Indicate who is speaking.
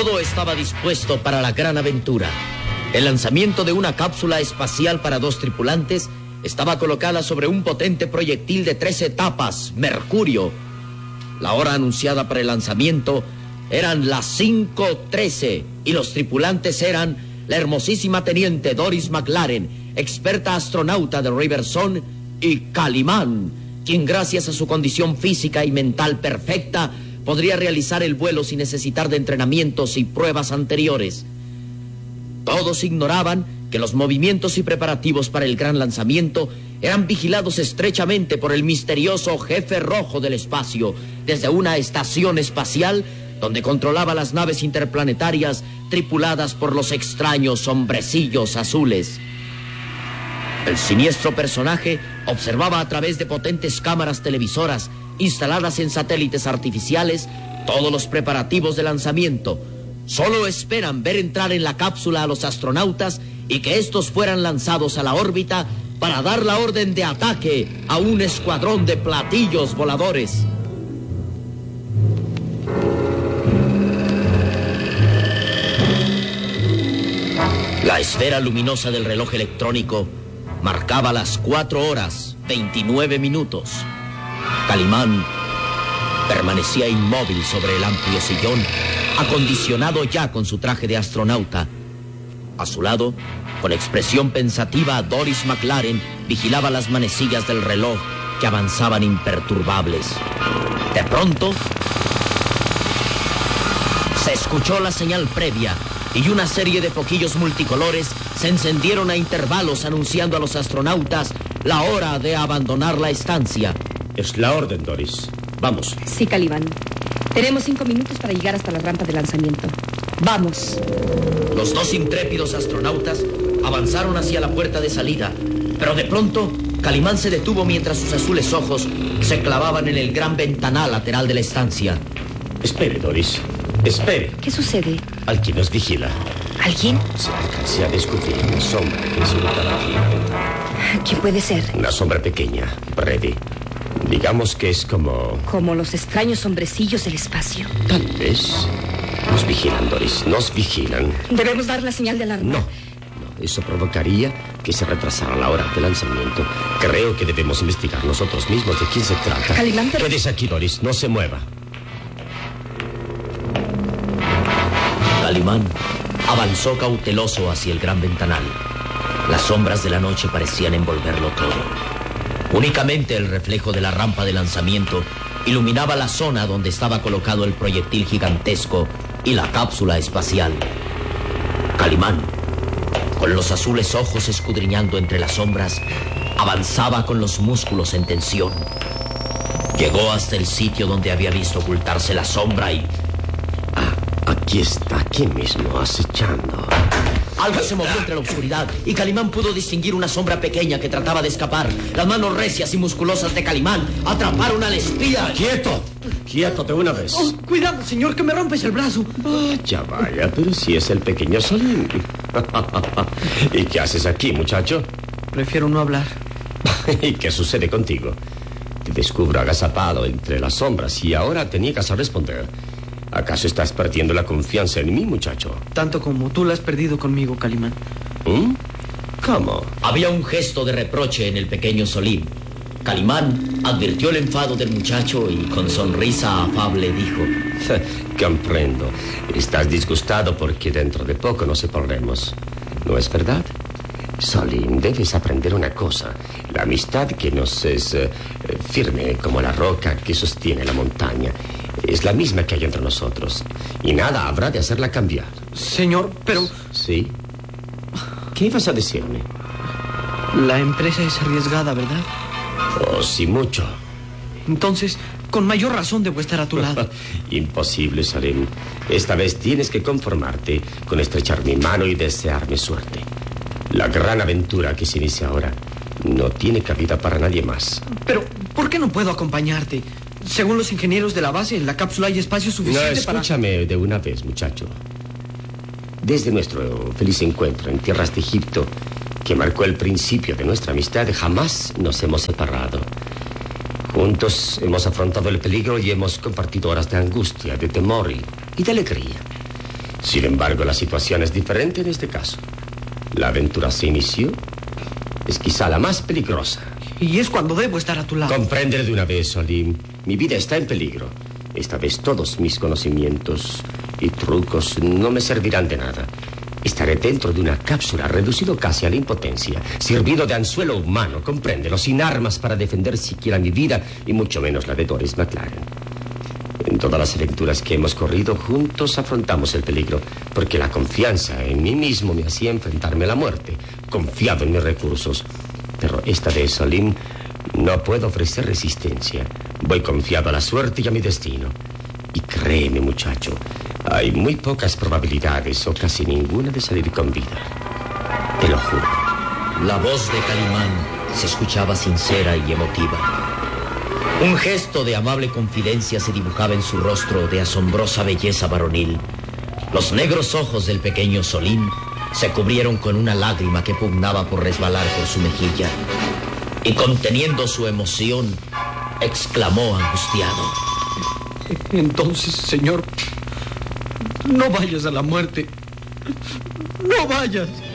Speaker 1: Todo estaba dispuesto para la gran aventura. El lanzamiento de una cápsula espacial para 2 tripulantes estaba colocada sobre un potente proyectil de 3 etapas, Mercurio. La hora anunciada para el lanzamiento eran las 5:13 y los tripulantes eran la hermosísima teniente Doris McLaren, experta astronauta de Riverson, y Calimán, quien gracias a su condición física y mental perfecta podría realizar el vuelo sin necesitar de entrenamientos y pruebas anteriores. Todos ignoraban que los movimientos y preparativos para el gran lanzamiento eran vigilados estrechamente por el misterioso jefe rojo del espacio desde una estación espacial donde controlaba las naves interplanetarias tripuladas por los extraños hombrecillos azules. El siniestro personaje observaba a través de potentes cámaras televisoras instaladas en satélites artificiales todos los preparativos de lanzamiento. Solo esperan ver entrar en la cápsula a los astronautas y que estos fueran lanzados a la órbita para dar la orden de ataque a un escuadrón de platillos voladores. La esfera luminosa del reloj electrónico marcaba las 4:29. Calimán permanecía inmóvil sobre el amplio sillón, acondicionado ya con su traje de astronauta. A su lado, con expresión pensativa, Doris McLaren vigilaba las manecillas del reloj que avanzaban imperturbables. De pronto, se escuchó la señal previa y una serie de foquillos multicolores se encendieron a intervalos anunciando a los astronautas la hora de abandonar la estancia.
Speaker 2: Es la orden, Doris. Vamos.
Speaker 3: Sí, Calimán. Tenemos 5 minutos para llegar hasta la rampa de lanzamiento. ¡Vamos!
Speaker 1: Los 2 intrépidos astronautas avanzaron hacia la puerta de salida, pero de pronto Calimán se detuvo mientras sus azules ojos se clavaban en el gran ventanal lateral de la estancia.
Speaker 2: Espere, Doris. Espere.
Speaker 3: ¿Qué sucede?
Speaker 2: Alguien nos vigila.
Speaker 3: ¿Alguien?
Speaker 2: Se alcancé a descubrir una sombra que se encontraba aquí.
Speaker 3: ¿Quién puede ser?
Speaker 2: Una sombra pequeña, breve. Digamos que es como...
Speaker 3: Como los extraños hombrecillos del espacio.
Speaker 2: Tal vez. Nos vigilan, Doris. Nos vigilan.
Speaker 3: Debemos dar la señal de alarma.
Speaker 2: No. Eso provocaría que se retrasara la hora de lanzamiento. Creo que debemos investigar nosotros mismos de quién se trata.
Speaker 3: Calimán, pero...
Speaker 2: Quédese aquí, Doris. No se mueva.
Speaker 1: Calimán avanzó cauteloso hacia el gran ventanal. Las sombras de la noche parecían envolverlo todo. Únicamente el reflejo de la rampa de lanzamiento iluminaba la zona donde estaba colocado el proyectil gigantesco y la cápsula espacial. Calimán, con los azules ojos escudriñando entre las sombras, avanzaba con los músculos en tensión. Llegó hasta el sitio donde había visto ocultarse la sombra y...
Speaker 2: Aquí está, aquí mismo, acechando.
Speaker 1: Algo se movió entre la oscuridad y Calimán pudo distinguir una sombra pequeña que trataba de escapar. Las manos recias y musculosas de Calimán atraparon al espía.
Speaker 2: ¡Quieto! ¡Quieto de una vez!
Speaker 4: Oh, cuidado, señor, que me rompes el brazo.
Speaker 2: Ya vaya, pero si es el pequeño Solín. ¿Y qué haces aquí, muchacho?
Speaker 4: Prefiero no hablar.
Speaker 2: ¿Y qué sucede contigo? Te descubro agazapado entre las sombras y ahora te niegas a responder. ¿Acaso estás perdiendo la confianza en mí, muchacho?
Speaker 4: Tanto como tú la has perdido conmigo, Calimán.
Speaker 2: ¿Cómo?
Speaker 1: Había un gesto de reproche en el pequeño Solín. Calimán advirtió el enfado del muchacho y con sonrisa afable dijo:
Speaker 2: Comprendo. Estás disgustado porque dentro de poco nos separaremos. ¿No es verdad? Solín, debes aprender una cosa. La amistad que nos es firme como la roca que sostiene la montaña es la misma que hay entre nosotros. Y nada habrá de hacerla cambiar.
Speaker 4: Señor, pero...
Speaker 2: ¿Sí? ¿Qué ibas a decirme?
Speaker 4: La empresa es arriesgada, ¿verdad?
Speaker 2: Oh, sí, mucho.
Speaker 4: Entonces, con mayor razón debo estar a tu lado.
Speaker 2: Imposible, Solín. Esta vez tienes que conformarte con estrechar mi mano y desearme suerte. La gran aventura que se inicia ahora no tiene cabida para nadie más.
Speaker 4: Pero, ¿por qué no puedo acompañarte? Según los ingenieros de la base, en la cápsula hay espacio suficiente para...
Speaker 2: Escúchame de una vez, muchacho. Desde nuestro feliz encuentro en tierras de Egipto, que marcó el principio de nuestra amistad, jamás nos hemos separado. Juntos hemos afrontado el peligro y hemos compartido horas de angustia, de temor y de alegría. Sin embargo, la situación es diferente en este caso. La aventura se inició. Es quizá la más peligrosa.
Speaker 4: Y es cuando debo estar a tu lado.
Speaker 2: Comprende de una vez, Solim. Mi vida está en peligro. Esta vez todos mis conocimientos y trucos no me servirán de nada. Estaré dentro de una cápsula, reducido casi a la impotencia, servido de anzuelo humano, compréndelo, sin armas para defender siquiera mi vida y mucho menos la de Doris McLaren. En todas las aventuras que hemos corrido, juntos afrontamos el peligro, porque la confianza en mí mismo me hacía enfrentarme a la muerte, confiado en mis recursos. Pero esta vez, Solim, no puedo ofrecer resistencia. Voy confiado a la suerte y a mi destino. Y créeme, muchacho, hay muy pocas probabilidades o casi ninguna de salir con vida. Te lo juro.
Speaker 1: La voz de Calimán se escuchaba sincera y emotiva. Un gesto de amable confidencia se dibujaba en su rostro de asombrosa belleza varonil. Los negros ojos del pequeño Solim se cubrieron con una lágrima que pugnaba por resbalar por su mejilla. Y conteniendo su emoción, exclamó angustiado:
Speaker 4: Entonces, señor, no vayas a la muerte. No vayas.